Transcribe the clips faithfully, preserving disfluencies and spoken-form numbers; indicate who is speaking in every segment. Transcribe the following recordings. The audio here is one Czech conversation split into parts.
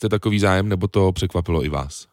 Speaker 1: jste takový zájem, nebo to překvapilo i vás?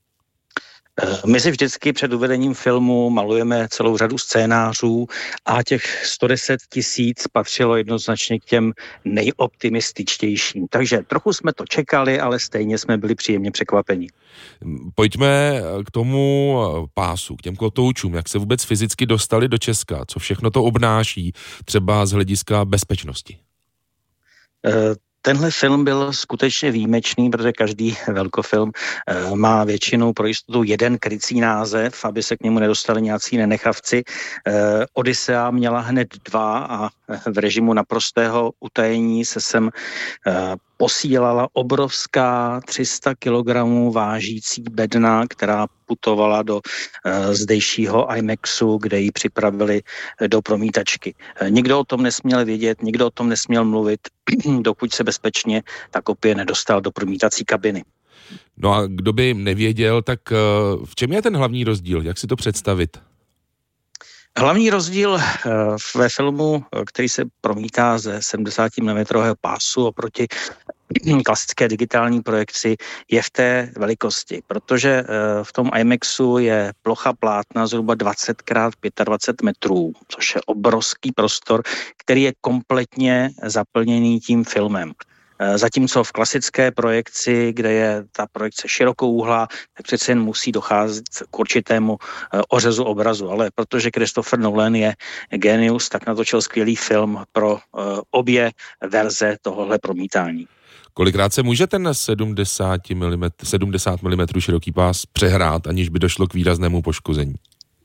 Speaker 2: My si vždycky před uvedením filmu malujeme celou řadu scénářů a těch sto deset tisíc patřilo jednoznačně k těm nejoptimističtějším. Takže trochu jsme to čekali, ale stejně jsme byli příjemně překvapeni.
Speaker 1: Pojďme k tomu pásu, k těm kotoučům, jak se vůbec fyzicky dostali do Česka, co všechno to obnáší, třeba z hlediska bezpečnosti.
Speaker 2: Uh, Tenhle film byl skutečně výjimečný, protože každý velkofilm e, má většinou pro jistotu jeden krycí název, aby se k němu nedostali nějací nenechavci. E, Odyssea měla hned dva a v režimu naprostého utajení se sem e, posílala obrovská tři sta kilogramů vážící bedna, která putovala do e, zdejšího IMAXu, kde ji připravili do promítačky. E, nikdo o tom nesměl vědět, nikdo o tom nesměl mluvit, dokud se bezpečně ta kopie nedostal do promítací kabiny.
Speaker 1: No a kdo by nevěděl, tak v čem je ten hlavní rozdíl? Jak si to představit?
Speaker 2: Hlavní rozdíl ve filmu, který se promítá ze sedmdesát milimetrů pásu oproti klasické digitální projekci, je v té velikosti, protože v tom IMAXu je plocha plátna zhruba dvacet krát dvacet pět metrů, což je obrovský prostor, který je kompletně zaplněný tím filmem. Zatímco v klasické projekci, kde je ta projekce širokouhlá, tak přece jen musí docházet k určitému ořezu obrazu. Ale protože Christopher Nolan je genius, tak natočil skvělý film pro obě verze tohohle promítání.
Speaker 1: Kolikrát se může ten sedmdesát milimetrů široký pás přehrát, aniž by došlo k výraznému poškození?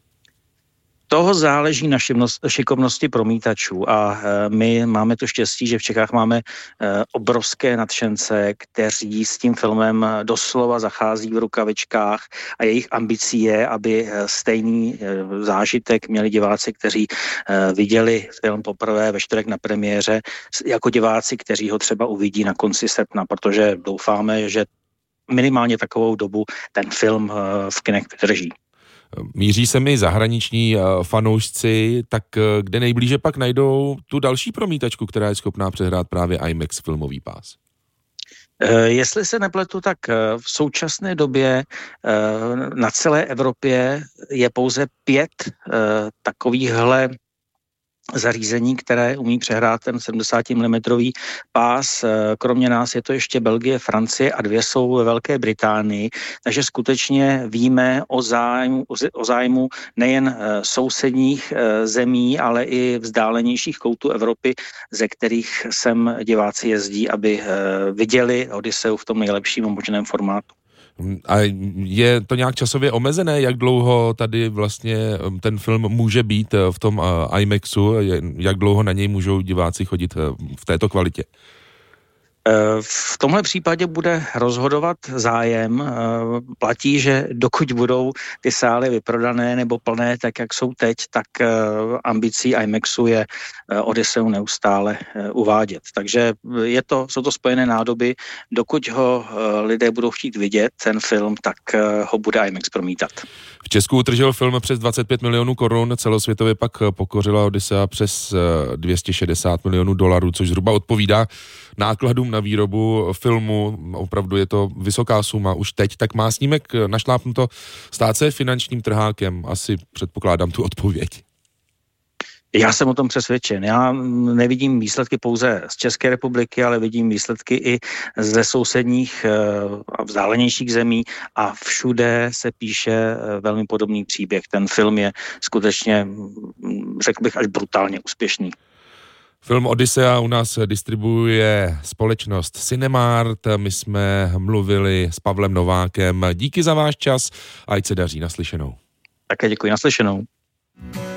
Speaker 2: Toho záleží na šikovnosti promítačů a my máme to štěstí, že v Čechách máme obrovské nadšence, kteří s tím filmem doslova zachází v rukavičkách a jejich ambicí je, aby stejný zážitek měli diváci, kteří viděli film poprvé ve čtvrtek na premiéře, jako diváci, kteří ho třeba uvidí na konci srpna, protože doufáme, že minimálně takovou dobu ten film v kinech vydrží.
Speaker 1: Míří se mi zahraniční fanoušci, tak kde nejblíže pak najdou tu další promítačku, která je schopná přehrát právě IMAX filmový pás?
Speaker 2: Jestli se nepletu, tak v současné době na celé Evropě je pouze pět takovýchhle zařízení, které umí přehrát ten sedmdesát milimetrů pás. Kromě nás je to ještě Belgie, Francie a dvě jsou ve Velké Británii, takže skutečně víme o zájmu, o zájmu nejen sousedních zemí, ale i vzdálenějších koutů Evropy, ze kterých sem diváci jezdí, aby viděli Odysseu v tom nejlepším možném formátu.
Speaker 1: A je to nějak časově omezené, jak dlouho tady vlastně ten film může být v tom IMAXu, jak dlouho na něj můžou diváci chodit v této kvalitě?
Speaker 2: V tomhle případě bude rozhodovat zájem. Platí, že dokud budou ty sály vyprodané nebo plné, tak jak jsou teď, tak ambicí IMAXu je Odysseu neustále uvádět. Takže je to, jsou to spojené nádoby. Dokud ho lidé budou chtít vidět, ten film, tak ho bude IMAX promítat.
Speaker 1: V Česku utržil film přes dvacet pět milionů korun, celosvětově pak pokořila Odyssea přes dvě stě šedesát milionů dolarů, což zhruba odpovídá nákladům na výrobu filmu. Opravdu je to vysoká suma už teď, tak má snímek našlápnuto stát se finančním trhákem? Asi předpokládám tu odpověď.
Speaker 2: Já jsem o tom přesvědčen. Já nevidím výsledky pouze z České republiky, ale vidím výsledky i ze sousedních a vzdálenějších zemí a všude se píše velmi podobný příběh. Ten film je skutečně, řekl bych, až brutálně úspěšný.
Speaker 1: Film Odyssea u nás distribuuje společnost Cinemart. My jsme mluvili s Pavlem Novákem. Díky za váš čas a ať se daří. Naslyšenou.
Speaker 2: Také děkuji, naslyšenou.